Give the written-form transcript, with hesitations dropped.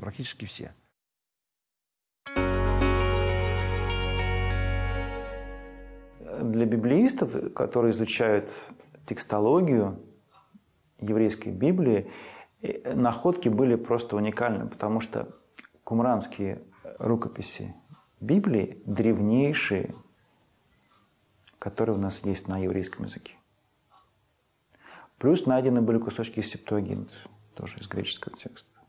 практически все. Для библеистов, которые изучают текстологию еврейской Библии, находки были просто уникальны, потому что кумранские рукописи Библии древнейшие, которые у нас есть на еврейском языке. Плюс найдены были кусочки из Септуагинты, тоже из греческого текста.